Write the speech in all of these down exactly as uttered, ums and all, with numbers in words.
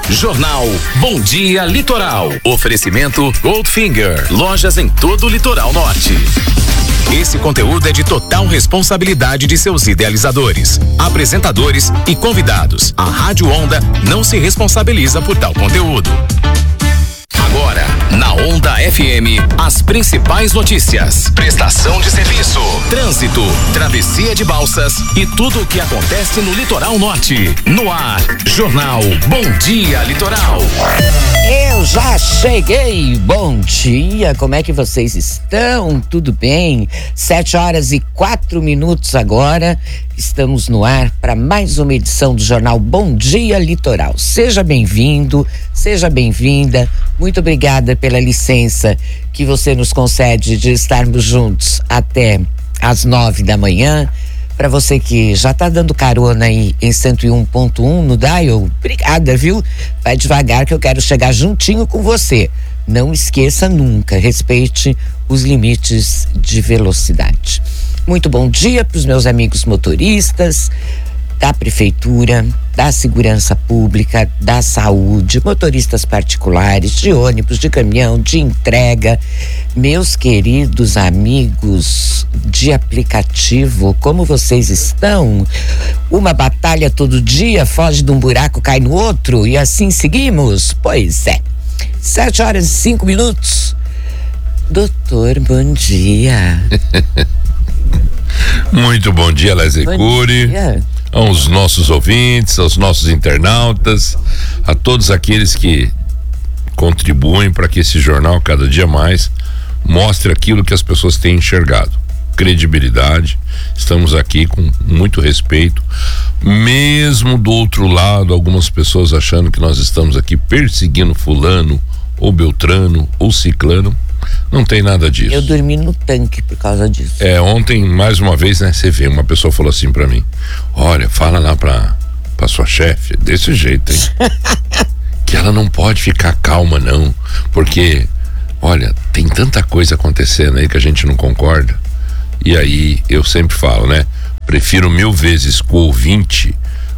Jornal Bom Dia Litoral. Oferecimento Goldfinger. Lojas em todo o litoral norte. Esse conteúdo é de total responsabilidade de seus idealizadores, apresentadores e convidados. A Rádio Onda não se responsabiliza por tal conteúdo. Agora, na Onda F M, as principais notícias, prestação de serviço, trânsito, travessia de balsas e tudo o que acontece no litoral norte. No ar, Jornal Bom Dia Litoral. Eu já cheguei, bom dia, como é que vocês estão? Tudo bem? Sete horas e quatro minutos agora, estamos no ar para mais uma edição do Jornal Bom Dia Litoral. Seja bem-vindo, seja bem-vinda, muito obrigada pela licença que você nos concede de estarmos juntos até às nove da manhã. Para você que já tá dando carona aí em cento e um ponto um no dial, obrigada, viu? Vai devagar que eu quero chegar juntinho com você. Não esqueça nunca, respeite os limites de velocidade. Muito bom dia para os meus amigos motoristas da prefeitura, da segurança pública, da saúde, motoristas particulares, de ônibus, de caminhão, de entrega, meus queridos amigos de aplicativo, como vocês estão? Uma batalha todo dia, foge de um buraco, cai no outro e assim seguimos? Pois é. Sete horas e cinco minutos. Doutor, bom dia. Muito bom dia, Lésia Cury, aos nossos ouvintes, aos nossos internautas, a todos aqueles que contribuem para que esse jornal cada dia mais mostre aquilo que as pessoas têm enxergado. Credibilidade, estamos aqui com muito respeito, mesmo do outro lado, algumas pessoas achando que nós estamos aqui perseguindo fulano, ou beltrano, ou ciclano. Não tem nada disso. Eu dormi no tanque por causa disso. É, ontem, mais uma vez, né, você vê, uma pessoa falou assim pra mim: olha, fala lá pra, pra sua chefe, desse jeito, hein? Que ela não pode ficar calma, não, porque, olha, tem tanta coisa acontecendo aí que a gente não concorda. E aí, eu sempre falo, né? Prefiro mil vezes que o ouvinte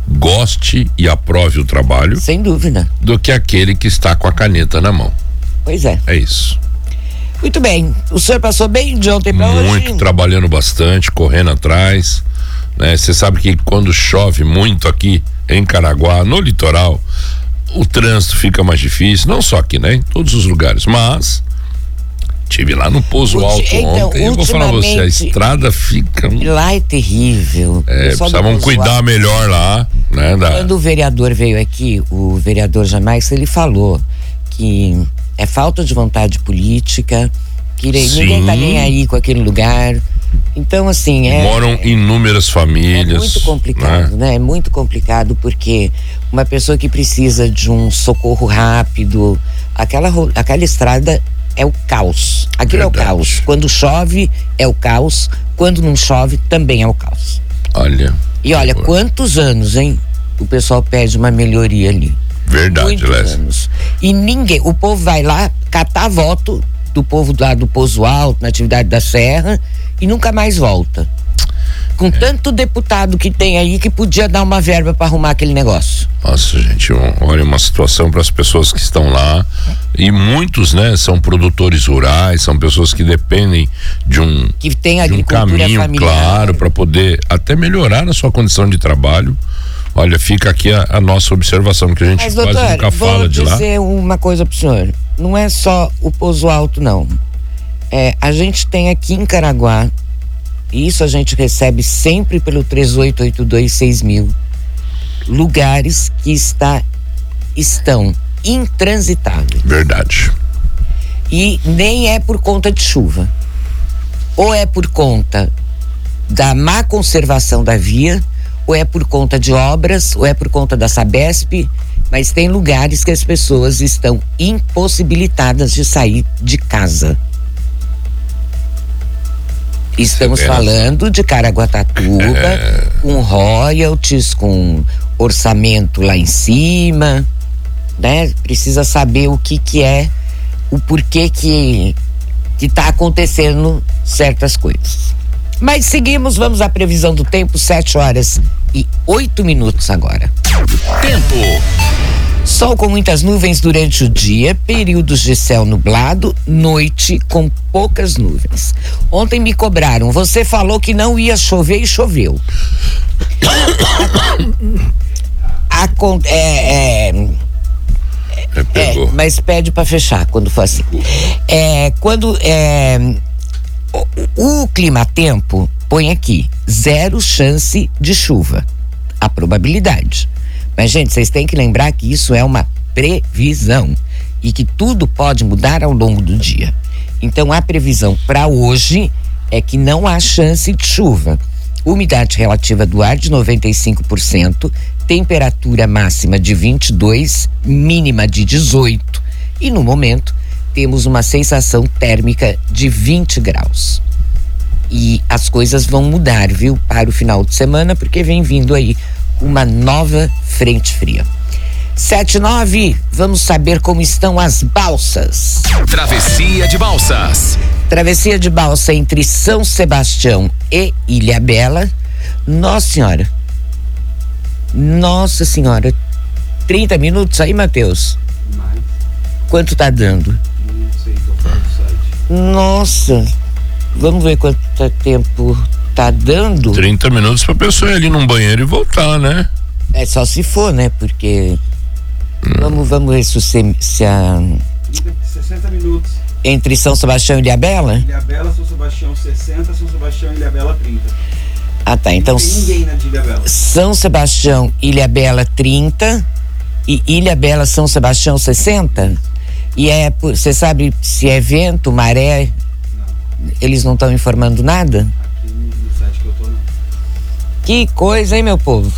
goste e aprove o trabalho. Sem dúvida. Do que aquele que está com a caneta na mão. Pois é. É isso. Muito bem, o senhor passou bem de ontem para hoje? Muito, trabalhando bastante, correndo atrás, né? Você sabe que quando chove muito aqui em Caraguá, no litoral, o trânsito fica mais difícil, não só aqui, né? Em todos os lugares, mas tive lá no Pouso Alto então, ontem, eu vou falar pra você, a estrada fica... Lá é terrível. É, precisavam cuidar Alto, melhor lá, né? Da... Quando o vereador veio aqui, o vereador Jamais, ele falou que é falta de vontade política, que Sim. ninguém tá nem aí com aquele lugar. Então, assim, é... Moram é, inúmeras famílias. É muito complicado, né? né? É muito complicado porque uma pessoa que precisa de um socorro rápido, aquela, aquela estrada é o caos. Aquilo Verdade. é o caos. Quando chove, é o caos. Quando não chove, também é o caos. Olha. E olha, agora. quantos anos, hein? O pessoal pede uma melhoria ali. Verdade, Lésia. E ninguém, o povo vai lá catar voto do povo lá do Pouso Alto, na atividade da Serra, e nunca mais volta. Com é. tanto deputado que tem aí que podia dar uma verba para arrumar aquele negócio. Nossa, gente, olha, uma situação para as pessoas que estão lá, e muitos, né, são produtores rurais, são pessoas que dependem de um, que tem de um caminho familiar. Claro, para poder até melhorar a sua condição de trabalho. Olha, fica aqui a, a nossa observação, que a gente Mas, quase doutor, nunca fala de lá. Vou dizer uma coisa pro senhor, não é só o Pouso Alto, não. É, a gente tem aqui em Caraguá, e isso a gente recebe sempre pelo três oito oito dois seis mil, lugares que está, estão intransitáveis. Verdade. E nem é por conta de chuva. Ou é por conta da má conservação da via, ou é por conta de obras, ou é por conta da Sabesp, mas tem lugares que as pessoas estão impossibilitadas de sair de casa. Estamos falando de Caraguatatuba, é... com royalties, com orçamento lá em cima, né? Precisa saber o que que é, o porquê que que tá acontecendo certas coisas. Mas seguimos, vamos à previsão do tempo, sete horas e oito minutos agora. Tempo. Sol com muitas nuvens durante o dia, períodos de céu nublado, noite com poucas nuvens. Ontem me cobraram, você falou que não ia chover e choveu. A, a, é, é, é, é, mas pede para fechar quando for assim. É, quando é, o, o clima-tempo põe aqui zero chance de chuva, a probabilidade. Mas, gente, vocês têm que lembrar que isso é uma previsão e que tudo pode mudar ao longo do dia. Então, a previsão para hoje é que não há chance de chuva. Umidade relativa do ar de noventa e cinco por cento, temperatura máxima de vinte e dois, mínima de dezoito. E no momento, temos uma sensação térmica de vinte graus. E as coisas vão mudar, viu, para o final de semana, porque vem vindo aí uma nova frente fria. Sete e nove, vamos saber como estão as balsas. Travessia de Balsas. Travessia de balsa entre São Sebastião e Ilhabela. Nossa senhora. Nossa senhora. trinta minutos aí, Matheus? Mais. Quanto tá dando? Não sei, tô fora do site. Nossa. Vamos ver quanto tempo tá dando. trinta minutos pra pessoa ir ali num banheiro e voltar, né? É só se for, né? Porque hum. vamos, vamos ver se, se a sessenta minutos. Entre São Sebastião e Ilhabela? Ilhabela, São Sebastião sessenta, São Sebastião e Ilhabela trinta. Ah, tá. Então não tem ninguém na de Ilhabela. São Sebastião, Ilhabela trinta e Ilhabela, São Sebastião sessenta. E é, você sabe se é vento, maré? Não. Eles não estão informando nada? Aqui no site que eu tô, não. Que coisa, hein, meu povo?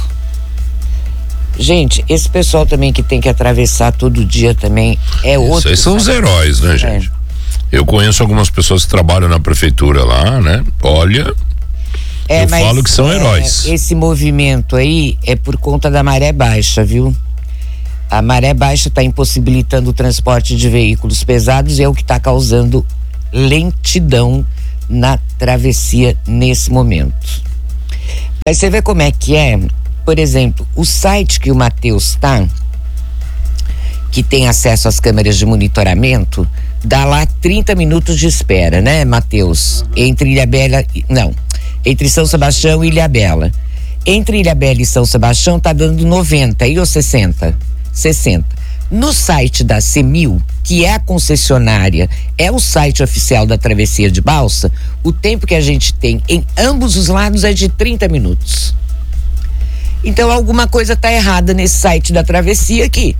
Gente, esse pessoal também que tem que atravessar todo dia também é outro. Esses são os heróis, né, gente? É. Eu conheço algumas pessoas que trabalham na prefeitura lá, né? Olha, é, eu mas, falo que são é, heróis. Esse movimento aí é por conta da maré baixa, viu? A maré baixa está impossibilitando o transporte de veículos pesados e é o que está causando lentidão na travessia nesse momento. Mas você vê como é que é? Por exemplo, o site que o Matheus tá, que tem acesso às câmeras de monitoramento, dá lá trinta minutos de espera, né, Matheus? Uhum. Entre Ilhabela, não, entre São Sebastião e Ilhabela. Entre Ilhabela e São Sebastião tá dando noventa e ou sessenta? sessenta. No site da CEMIL, que é a concessionária, é o site oficial da travessia de balsa, o tempo que a gente tem em ambos os lados é de trinta minutos. Então alguma coisa tá errada nesse site da travessia aqui.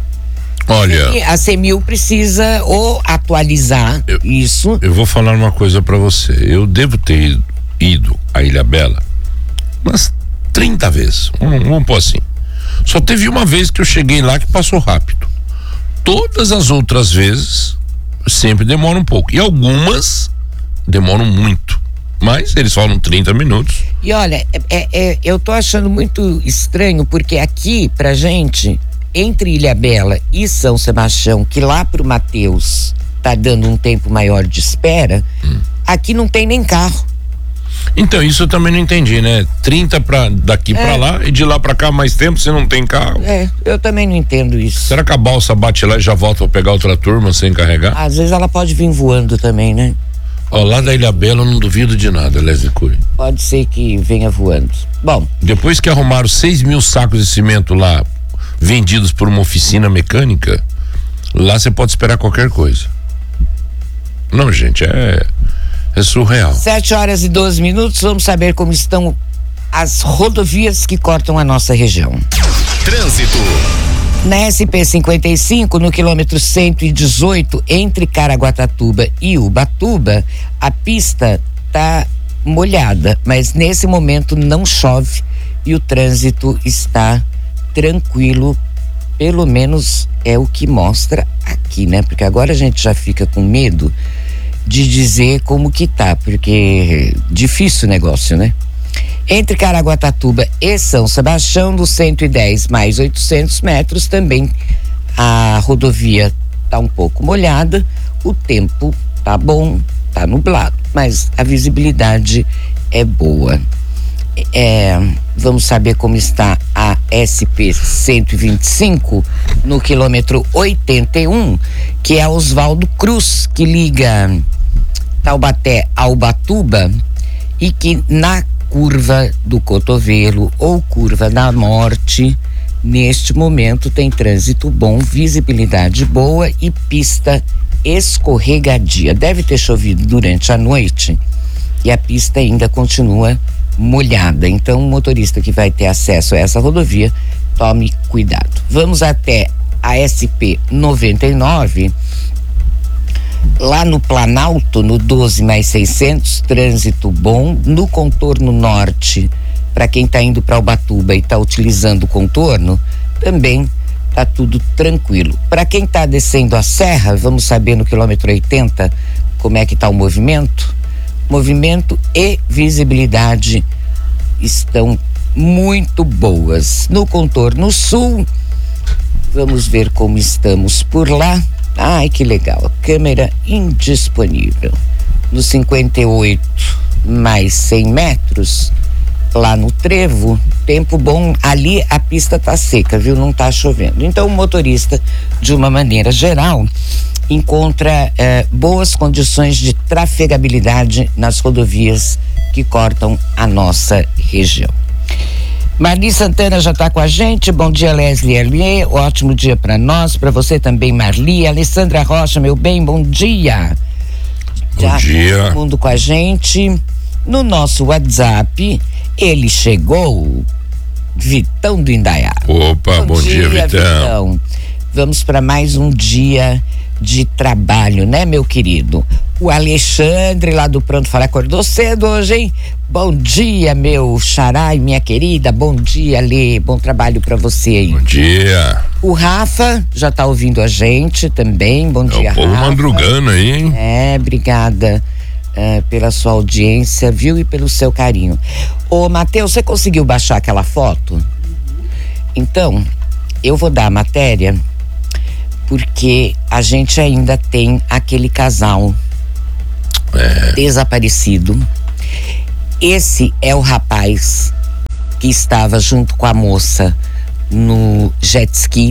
Olha, a CEMIL precisa ou atualizar eu, isso. Eu vou falar uma coisa para você. Eu devo ter ido, ido a Ilhabela umas trinta vezes. Vamos, vamos pôr assim. Só teve uma vez que eu cheguei lá que passou rápido. Todas as outras vezes sempre demoram um pouco. E algumas demoram muito. Mas eles falam trinta minutos. E olha, é, é, eu tô achando muito estranho, porque aqui pra gente, entre Ilhabela e São Sebastião, que lá pro Matheus tá dando um tempo maior de espera, hum. aqui não tem nem carro. Então, isso eu também não entendi, né? trinta pra, daqui é. pra lá e de lá pra cá mais tempo, você não tem carro. É, eu também não entendo isso. Será que a balsa bate lá e já volta pra pegar outra turma sem carregar? Às vezes ela pode vir voando também, né? Ó, lá da Ilhabela eu não duvido de nada, Leslie Cury. Pode ser que venha voando. Bom. Depois que arrumaram seis mil sacos de cimento lá, vendidos por uma oficina mecânica, lá você pode esperar qualquer coisa. Não, gente, é... É surreal. sete horas e doze minutos, vamos saber como estão as rodovias que cortam a nossa região. Trânsito. Na S P cinquenta e cinco, no quilômetro cento e dezoito, entre Caraguatatuba e Ubatuba, a pista tá molhada, mas nesse momento não chove e o trânsito está tranquilo, pelo menos é o que mostra aqui, né? Porque agora a gente já fica com medo de dizer como que tá, porque difícil o negócio, né? Entre Caraguatatuba e São Sebastião, no cento e dez mais oitocentos metros, também a rodovia tá um pouco molhada, o tempo tá bom, tá nublado, mas a visibilidade é boa. É, vamos saber como está a S P cento e vinte e cinco no quilômetro oitenta e um, que é Oswaldo Cruz, que liga Taubaté a Ubatuba, e que na curva do cotovelo ou curva da morte, neste momento tem trânsito bom, visibilidade boa e pista escorregadia. Deve ter chovido durante a noite e a pista ainda continua molhada. Então, o motorista que vai ter acesso a essa rodovia, tome cuidado. Vamos até a S P noventa e nove, lá no Planalto, no doze mais seiscentos, trânsito bom. No contorno norte, para quem está indo para Ubatuba e está utilizando o contorno, também tá tudo tranquilo. Para quem está descendo a serra, vamos saber no quilômetro oitenta como é que está o movimento. Movimento e visibilidade estão muito boas. No contorno sul, vamos ver como estamos por lá. Ai, que legal, câmera indisponível. No cinquenta e oito mais cem metros, lá no Trevo, tempo bom. Ali a pista tá seca, viu? Não tá chovendo. Então o motorista, de uma maneira geral, encontra eh, boas condições de trafegabilidade nas rodovias que cortam a nossa região. Marli Santana já está com a gente. Bom dia, Leslie Erlier. Ótimo dia para nós, para você também, Marli. Alessandra Rocha, meu bem, bom dia. Bom já dia. Todo mundo com a gente. No nosso WhatsApp, ele chegou, Vitão do Indaiá. Opa, bom, bom dia, dia, Vitão. Vitão. Vamos para mais um dia de trabalho, né, meu querido? O Alexandre, lá do Pronto Falar, acordou cedo hoje, hein? Bom dia, meu xará e minha querida. Bom dia, Lê. Bom trabalho para você aí. Bom dia. O Rafa já tá ouvindo a gente também. Bom é dia, Rafa. O povo madrugando aí, hein? É, obrigada uh, pela sua audiência, viu? E pelo seu carinho. Ô, Matheus, você conseguiu baixar aquela foto? Então, eu vou dar a matéria, porque a gente ainda tem aquele casal é. desaparecido. Esse é o rapaz que estava junto com a moça no jet ski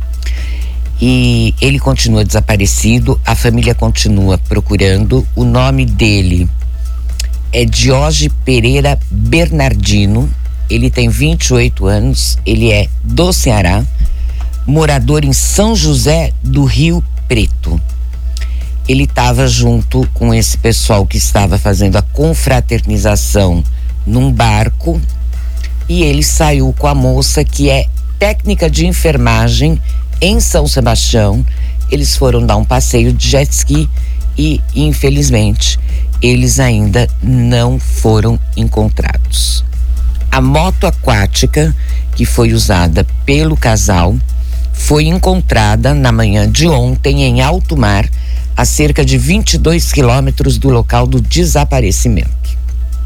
e ele continua desaparecido, a família continua procurando. O nome dele é Dioge Pereira Bernardino, ele tem vinte e oito anos, ele é do Ceará, morador em São José do Rio Preto. Ele estava junto com esse pessoal que estava fazendo a confraternização num barco e ele saiu com a moça que é técnica de enfermagem em São Sebastião. Eles foram dar um passeio de jet ski e, infelizmente, eles ainda não foram encontrados. A moto aquática que foi usada pelo casal foi encontrada na manhã de ontem em alto mar, a cerca de vinte e dois quilômetros do local do desaparecimento.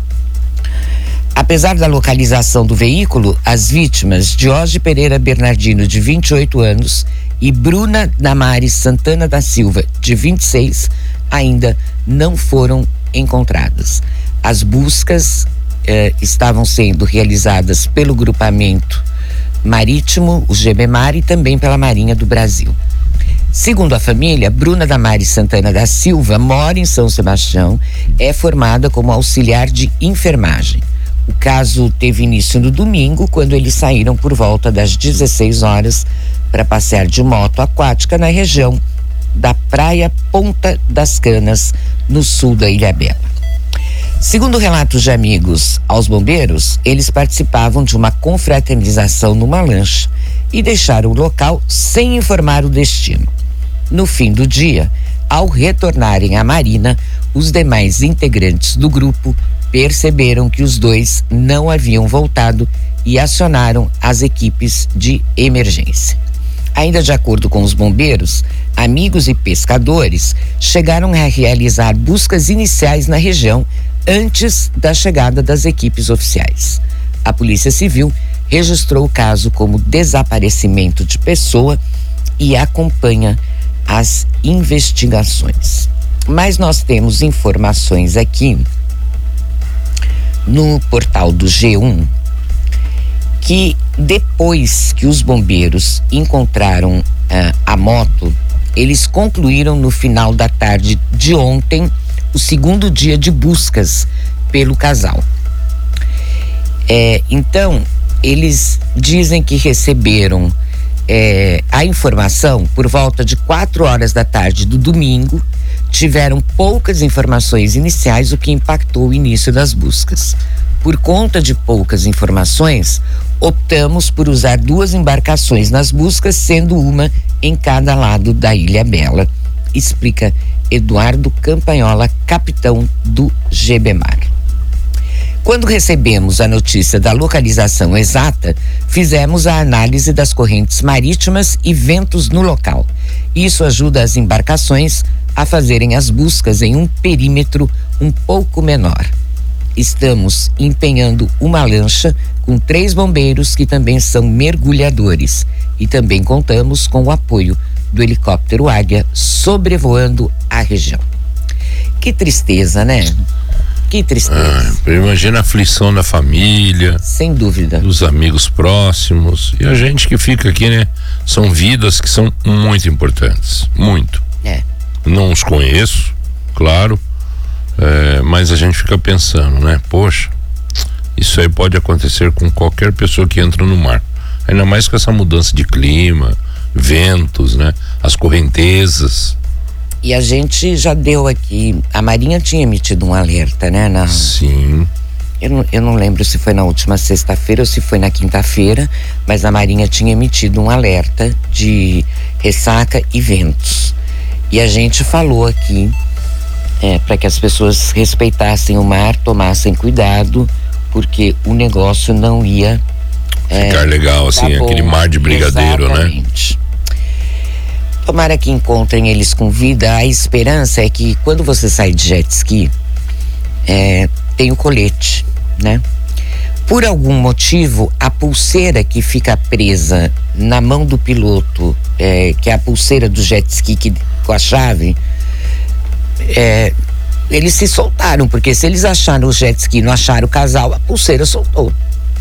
Apesar da localização do veículo, as vítimas, Dioge Pereira Bernardino, de vinte e oito anos, e Bruna Damares Santana da Silva, de vinte e seis, ainda não foram encontradas. As buscas eh, estavam sendo realizadas pelo grupamento marítimo, o GBMAR, e também pela Marinha do Brasil. Segundo a família, Bruna Damares Santana da Silva mora em São Sebastião, é formada como auxiliar de enfermagem. O caso teve início no domingo, quando eles saíram por volta das dezesseis horas para passear de moto aquática na região da Praia Ponta das Canas, no sul da Ilhabela. Segundo relatos de amigos aos bombeiros, eles participavam de uma confraternização numa lancha e deixaram o local sem informar o destino. No fim do dia, ao retornarem à marina, os demais integrantes do grupo perceberam que os dois não haviam voltado e acionaram as equipes de emergência. Ainda de acordo com os bombeiros, amigos e pescadores chegaram a realizar buscas iniciais na região antes da chegada das equipes oficiais. A Polícia Civil registrou o caso como desaparecimento de pessoa e acompanha as investigações. Mas nós temos informações aqui no portal do G um que depois que os bombeiros encontraram uh, a moto, eles concluíram no final da tarde de ontem o segundo dia de buscas pelo casal. É, então, eles dizem que receberam é, a informação por volta de quatro horas da tarde do domingo, tiveram poucas informações iniciais, o que impactou o início das buscas. Por conta de poucas informações, optamos por usar duas embarcações nas buscas, sendo uma em cada lado da Ilha Bela, explica Eduardo Campanhola, capitão do Gebemar. Quando recebemos a notícia da localização exata, fizemos a análise das correntes marítimas e ventos no local. Isso ajuda as embarcações a fazerem as buscas em um perímetro um pouco menor. Estamos empenhando uma lancha com três bombeiros que também são mergulhadores e também contamos com o apoio do helicóptero Águia sobrevoando a região. Que tristeza, né? Que tristeza. Ah, imagina a aflição da família. Sem dúvida. Dos amigos próximos. E a gente que fica aqui, né? São vidas que são muito importantes. Muito. É. Não os conheço, claro. É, mas a gente fica pensando, né? Poxa, isso aí pode acontecer com qualquer pessoa que entra no mar. Ainda mais com essa mudança de clima, ventos, né? As correntezas. E a gente já deu aqui, a Marinha tinha emitido um alerta, né? Na, Sim. Eu não, eu não lembro se foi na última sexta-feira ou se foi na quinta-feira, mas a Marinha tinha emitido um alerta de ressaca e ventos. E a gente falou aqui é, para que as pessoas respeitassem o mar, tomassem cuidado, porque o negócio não ia ficar é, legal, assim, tá aquele mar de brigadeiro, exatamente, né? Tomara que encontrem eles com vida. A esperança é que quando você sai de jet ski, é, tem o colete, né? Por algum motivo, a pulseira que fica presa na mão do piloto, é, que é a pulseira do jet ski que, com a chave, é, eles se soltaram, porque se eles acharam o jet ski e não acharam o casal, a pulseira soltou.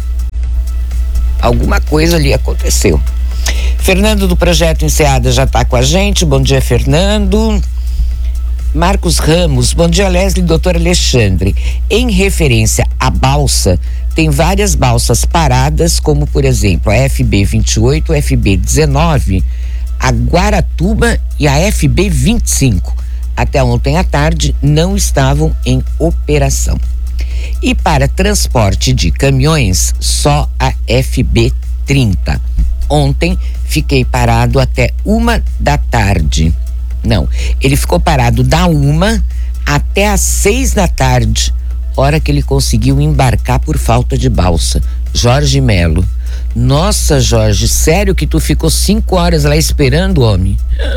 Alguma coisa ali aconteceu. Fernando do Projeto Enseada já está com a gente. Bom dia, Fernando. Marcos Ramos, bom dia, Leslie, doutor Alexandre. Em referência à balsa, tem várias balsas paradas, como por exemplo a F B vinte e oito, F B dezenove, a Guaratuba e a F B vinte e cinco. Até ontem à tarde não estavam em operação. E para transporte de caminhões, só a F B trinta. Ontem fiquei parado até uma da tarde. Não, ele ficou parado da uma até às seis da tarde, hora que ele conseguiu embarcar por falta de balsa. Jorge Melo. Nossa, Jorge, sério que tu ficou cinco horas lá esperando, homem?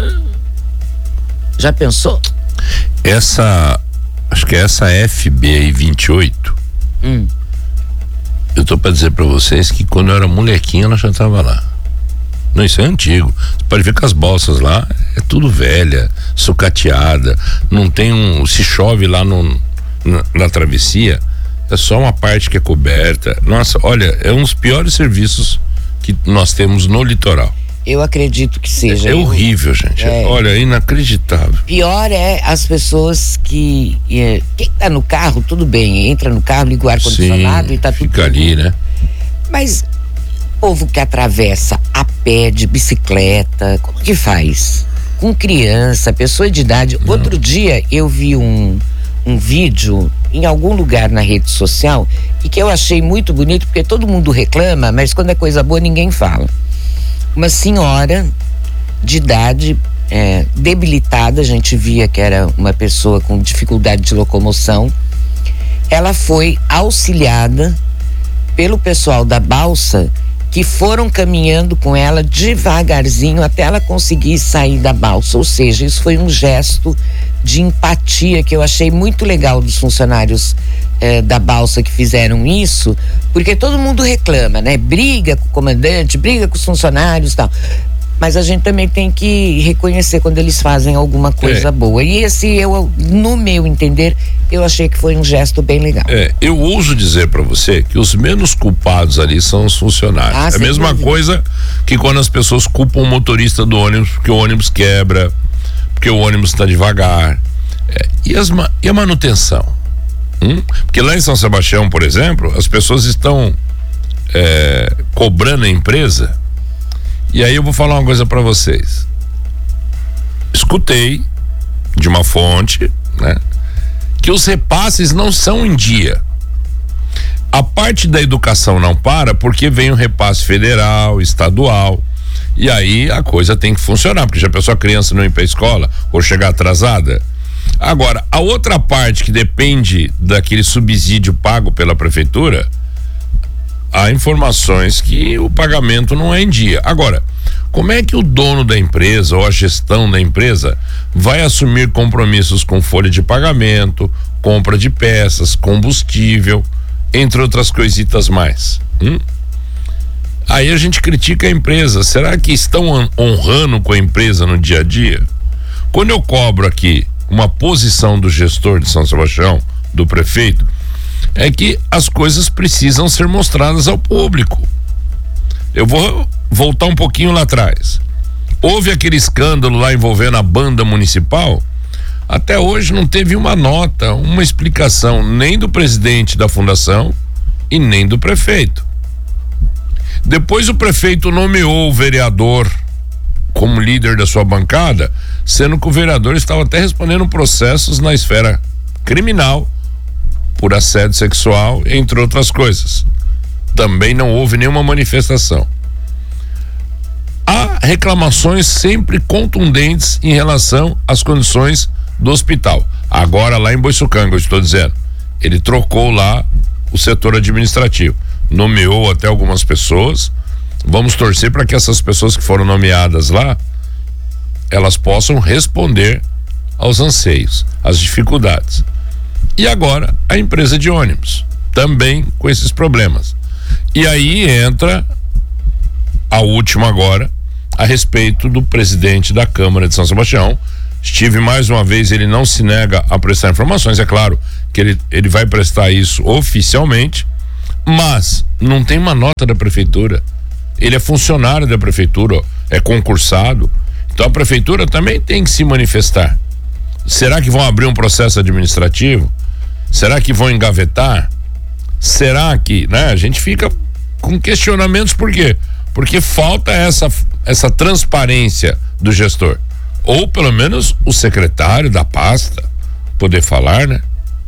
Já pensou? Essa, acho que é essa F B vinte e oito. Hum. Eu tô pra dizer pra vocês que quando eu era molequinho ela já tava lá. Não, isso é antigo. Você pode ver que as balsas lá é tudo velha, sucateada, não tem um, se chove lá no, na, na travessia, é só uma parte que é coberta. Nossa, olha, é um dos piores serviços que nós temos no litoral. Eu acredito que seja. É, é horrível, gente. É, olha, é inacreditável. Pior é as pessoas que é, quem tá no carro, tudo bem, entra no carro, liga o ar-condicionado e tá tudo fica ali, né? Mas povo que atravessa a pé, de bicicleta, como que faz? Com criança, pessoa de idade. Não. Outro dia eu vi um, um vídeo em algum lugar na rede social e que eu achei muito bonito, porque todo mundo reclama, mas quando é coisa boa ninguém fala. Uma senhora de idade é, debilitada, a gente via que era uma pessoa com dificuldade de locomoção. Ela foi auxiliada pelo pessoal da balsa, que foram caminhando com ela devagarzinho até ela conseguir sair da balsa. Ou seja, isso foi um gesto de empatia que eu achei muito legal dos funcionários eh, da balsa que fizeram isso, porque todo mundo reclama, né? Briga com o comandante, briga com os funcionários e tal. Mas a gente também tem que reconhecer quando eles fazem alguma coisa é. boa. E esse, eu, no meu entender, eu achei que foi um gesto bem legal. É, eu ouso dizer para você que os menos culpados ali são os funcionários. Ah, é a mesma dúvida. Coisa que quando as pessoas culpam o motorista do ônibus porque o ônibus quebra, porque o ônibus está devagar. É, e, as, e a manutenção? Hum? Porque lá em São Sebastião, por exemplo, as pessoas estão é, cobrando a empresa. E aí eu vou falar uma coisa para vocês. Escutei de uma fonte, né, que os repasses não são em dia. A parte da educação não para porque vem um repasse federal, estadual, e aí a coisa tem que funcionar, porque já pensou a criança não ir para a escola ou chegar atrasada? Agora, a outra parte que depende daquele subsídio pago pela prefeitura, há informações que o pagamento não é em dia. Agora, como é que o dono da empresa ou a gestão da empresa vai assumir compromissos com folha de pagamento, compra de peças, combustível, entre outras coisitas mais? Hum? Aí a gente critica a empresa. Será que estão honrando com a empresa no dia a dia? Quando eu cobro aqui uma posição do gestor de São Sebastião, do prefeito, é que as coisas precisam ser mostradas ao público. Eu vou voltar um pouquinho lá atrás. Houve aquele escândalo lá envolvendo a banda municipal. Até hoje não teve uma nota, uma explicação, nem do presidente da fundação e nem do prefeito. Depois o prefeito nomeou o vereador como líder da sua bancada, sendo que o vereador estava até respondendo processos na esfera criminal por assédio sexual, entre outras coisas. Também não houve nenhuma manifestação. Há reclamações sempre contundentes em relação às condições do hospital. Agora lá em Boiçucanga, eu estou dizendo, ele trocou lá o setor administrativo, nomeou até algumas pessoas. Vamos torcer para que essas pessoas que foram nomeadas lá, elas possam responder aos anseios, às dificuldades. E agora a empresa de ônibus, também com esses problemas. E aí entra a última agora, a respeito do presidente da Câmara de São Sebastião. Estive mais uma vez, ele não se nega a prestar informações, é claro que ele, ele vai prestar isso oficialmente, mas não tem uma nota da prefeitura. Ele é funcionário da prefeitura, é concursado, então a prefeitura também tem que se manifestar. Será que vão abrir um processo administrativo? Será que vão engavetar? Será que, né? A gente fica com questionamentos, por quê? Porque falta essa, essa transparência do gestor. Ou pelo menos o secretário da pasta poder falar, né?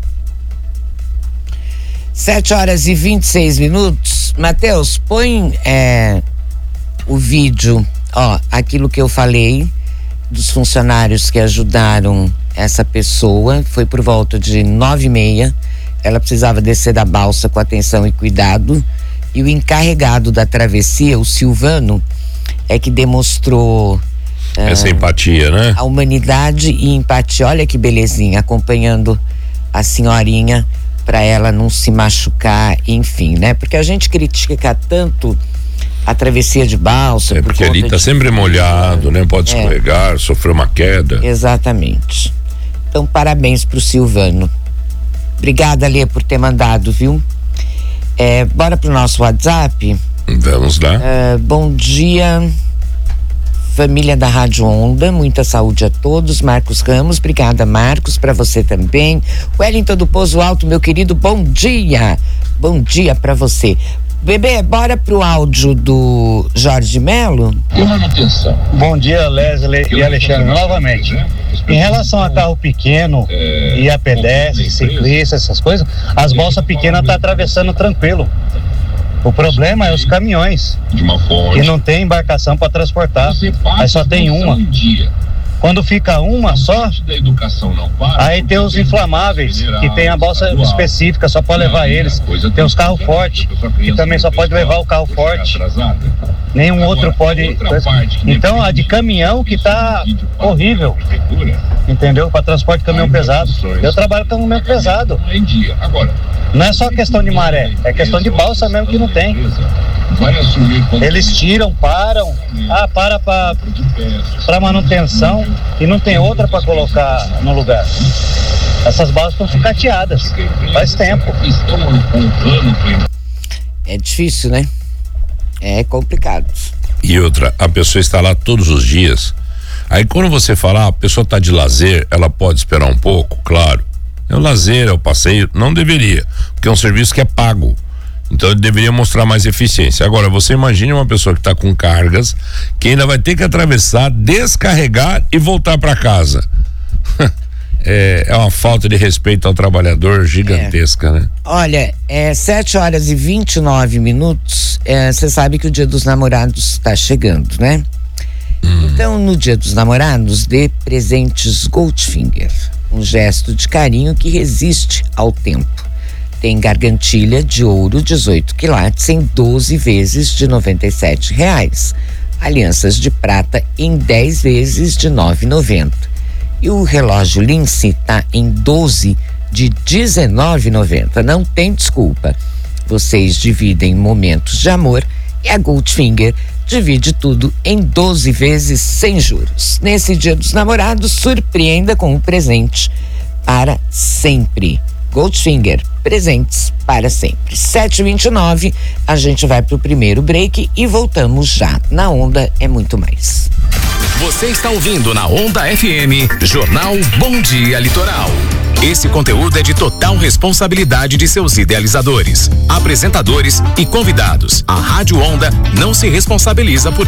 Sete horas e vinte e seis minutos. Matheus, põe é, o vídeo, ó, aquilo que eu falei dos funcionários que ajudaram essa pessoa. Foi por volta de nove e meia. Ela precisava descer da balsa com atenção e cuidado. E o encarregado da travessia, o Silvano, é que demonstrou essa uh, empatia, né? A humanidade e empatia. Olha que belezinha, acompanhando a senhorinha para ela não se machucar, enfim, né? Porque a gente critica tanto a travessia de balsa. É por porque ali tá de... sempre molhado, né? Pode é. escorregar, sofrer uma queda. Exatamente. Então, parabéns pro Silvano. Obrigada, Lê, por ter mandado, viu? É, bora pro nosso WhatsApp. Vamos lá. Uh, bom dia, família da Rádio Onda, muita saúde a todos. Marcos Ramos, obrigada, Marcos, para você também. Wellington do Pouso Alto, meu querido, bom dia. Bom dia para você. Bebê, bora pro áudio do Jorge Melo. Bom dia, Leslie e Alexandre, novamente. Em relação a carro pequeno e a pedestre, ciclista, essas coisas, as balsas pequenas estão atravessando tranquilo. O problema é os caminhões, que não tem embarcação para transportar, aí só tem uma. Quando fica uma só, aí tem os inflamáveis, que tem a balsa específica só para levar eles. Tem os carros fortes, que também só pode levar o carro forte. Nenhum outro pode. Então a de caminhão que tá horrível, entendeu? Para transporte de caminhão pesado. Eu trabalho com caminhão pesado. Não é só questão de maré, é questão de balsa mesmo que não tem. Eles tiram, param, ah, para para manutenção e não tem outra para colocar no lugar. Essas balas estão sucateadas, faz tempo. É difícil, né? É complicado. E outra, a pessoa está lá todos os dias. Aí quando você fala, ah, a pessoa está de lazer, ela pode esperar um pouco, claro. É o lazer, é o passeio, não deveria, porque é um serviço que é pago. Então ele deveria mostrar mais eficiência. Agora, você imagine uma pessoa que está com cargas, que ainda vai ter que atravessar, descarregar e voltar para casa. É, é uma falta de respeito ao trabalhador gigantesca, é. né? Olha, é sete horas e vinte e nove minutos. Você é, sabe que o Dia dos Namorados está chegando, né? Hum. Então, no Dia dos Namorados, dê presentes Goldfinger. Um gesto de carinho que resiste ao tempo. Tem gargantilha de ouro dezoito quilates em doze vezes de noventa e sete reais. Alianças de prata em dez vezes de nove reais e noventa centavos. E o relógio Lince tá em doze de dezenove reais e noventa centavos. Não tem desculpa. Vocês dividem momentos de amor e a Goldfinger divide tudo em doze vezes sem juros. Nesse Dia dos Namorados, surpreenda com um presente para sempre. Goldfinger, presentes para sempre. sete e vinte e nove, a gente vai pro primeiro break e voltamos já. Na Onda é muito mais. Você está ouvindo na Onda F M, Jornal Bom Dia Litoral. Esse conteúdo é de total responsabilidade de seus idealizadores, apresentadores e convidados. A Rádio Onda não se responsabiliza por